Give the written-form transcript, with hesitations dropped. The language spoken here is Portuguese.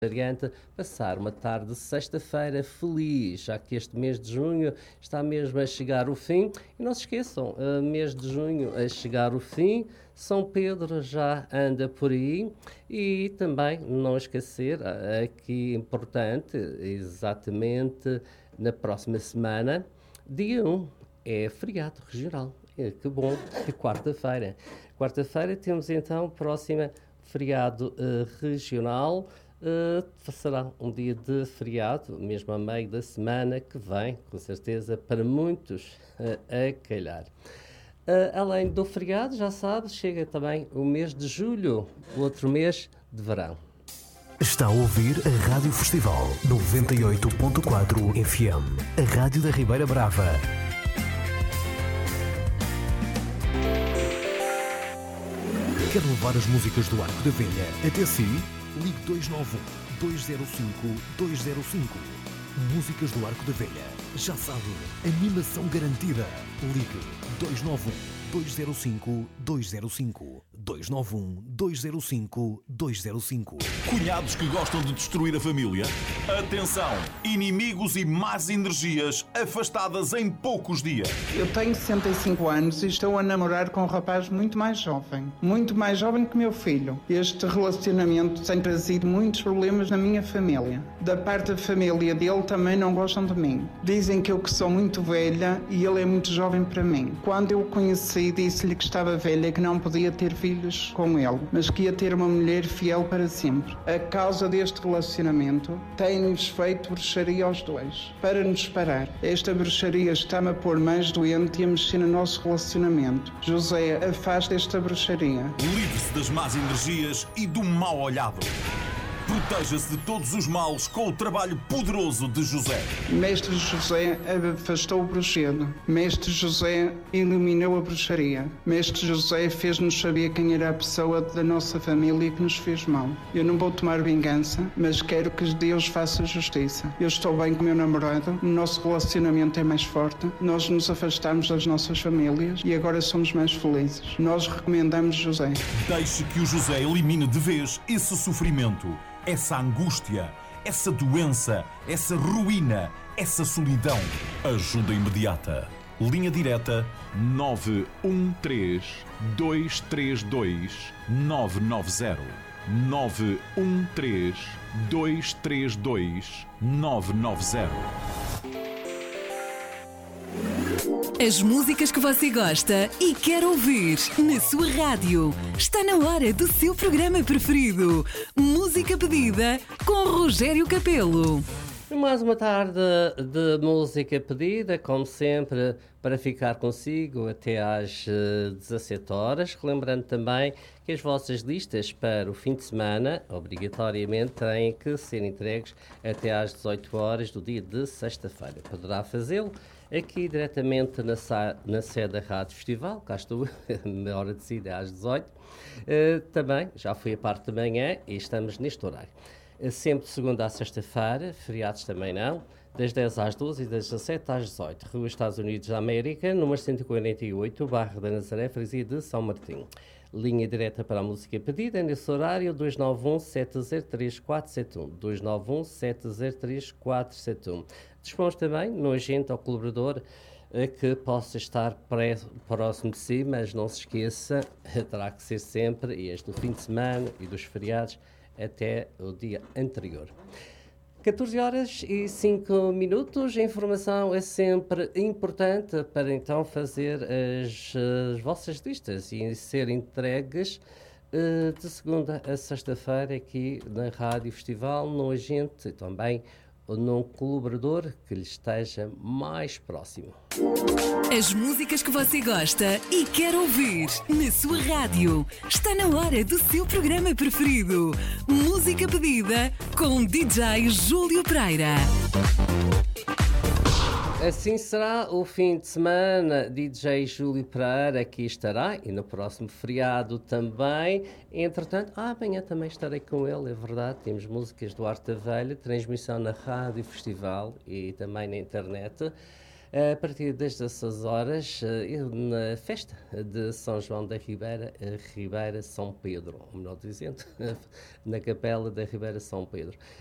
aniversariante passar uma tarde de sexta-feira feliz, já que este mês de junho está mesmo a chegar ao fim. E não se esqueçam, mês de junho a chegar ao fim, São Pedro já anda por aí. E também não esquecer, aqui importante, exatamente na próxima semana, dia 1, é feriado regional. Que bom, que quarta-feira. Quarta-feira temos então próxima feriado regional. Será um dia de feriado, mesmo a meio da semana que vem, com certeza, para muitos a calhar. Além do feriado, já sabe, chega também o mês de julho, o outro mês de verão. Está a ouvir a Rádio Festival 98.4 FM, a Rádio da Ribeira Brava. Quer levar as músicas do Arco da Velha até si? Ligue 291-205-205. Músicas do Arco da Velha. Já sabe, animação garantida. Ligue 291-205-205. 291-205-205. Cunhados que gostam de destruir a família? Atenção! Inimigos e más energias afastadas em poucos dias. Eu tenho 65 anos e estou a namorar com um rapaz muito mais jovem que meu filho. Este relacionamento tem trazido muitos problemas na minha família. Da parte da família dele também não gostam de mim. Dizem que eu que sou muito velha e ele é muito jovem para mim. Quando eu o conheci, disse-lhe que estava velha e que não podia ter filhos com ele, mas que ia ter uma mulher fiel para sempre. A causa deste relacionamento tem-nos feito bruxaria aos dois, para nos separar. Esta bruxaria está-me a pôr mais doente e a mexer no nosso relacionamento. José, afasta esta bruxaria. Livre-se das más energias e do mal olhado. Proteja-se de todos os males com o trabalho poderoso de José. Mestre José afastou o bruxedo. Mestre José eliminou a bruxaria. Mestre José fez-nos saber quem era a pessoa da nossa família que nos fez mal. Eu não vou tomar vingança, mas quero que Deus faça justiça. Eu estou bem com o meu namorado, o nosso relacionamento é mais forte, nós nos afastamos das nossas famílias e agora somos mais felizes. Nós recomendamos José. Deixe que o José elimine de vez esse sofrimento, essa angústia, essa doença, essa ruína, essa solidão. Ajuda imediata. Linha direta 913-232-990. 913-232-990. As músicas que você gosta e quer ouvir na sua rádio. Está na hora do seu programa preferido. Música pedida com Rogério Capelo. Mais uma tarde de música pedida, como sempre, para ficar consigo até às 17 horas. Lembrando também que as vossas listas para o fim de semana, obrigatoriamente, têm que ser entregues até às 18 horas do dia de sexta-feira. Poderá fazê-lo aqui diretamente na sede da Rádio Festival, cá estou, na hora de saída às 18. Também, já foi a parte da manhã e estamos neste horário. Sempre de segunda a sexta-feira, feriados também não, das 10 às 12 e das 17 às 18. Rua Estados Unidos da América, número 148, Bairro da Nazaré, freguesia de São Martinho. Linha direta para a música pedida, nesse horário, 291-703-471. 291-703-471. Dispomos também no agente ou colaborador que possa estar próximo de si, mas não se esqueça, terá que ser sempre, e este do fim de semana e dos feriados, até o dia anterior. 14 horas e 5 minutos. A informação é sempre importante para então fazer as vossas listas e ser entregues de segunda a sexta-feira aqui na Rádio Festival, no agente e também num colaborador que lhe esteja mais próximo. As músicas que você gosta e quer ouvir na sua rádio. Está na hora do seu programa preferido. Música pedida com DJ Júlio Pereira. Assim será o fim de semana. DJ Júlio Pereira aqui estará e no próximo feriado também. Entretanto, amanhã também estarei com ele, é verdade. Temos músicas do Arte da Velha, transmissão na Rádio Festival e também na internet. A partir das 16 horas, na festa de São João da Ribeira, Ribeira São Pedro, ou melhor dizendo, na capela da Ribeira São Pedro.